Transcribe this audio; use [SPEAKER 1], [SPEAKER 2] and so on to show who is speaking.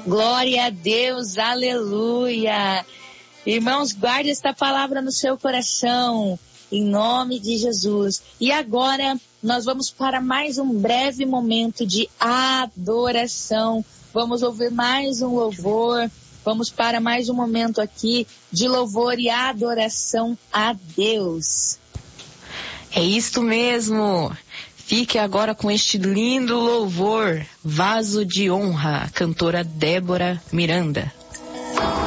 [SPEAKER 1] Glória a Deus, aleluia. Irmãos, guarde esta palavra no seu coração, em nome de Jesus. E agora nós vamos para mais um breve momento de adoração. Vamos ouvir mais um louvor. Vamos para mais um momento aqui de louvor e adoração a Deus.
[SPEAKER 2] É isto mesmo. Fique agora com este lindo louvor, Vaso de Honra, cantora Débora Miranda.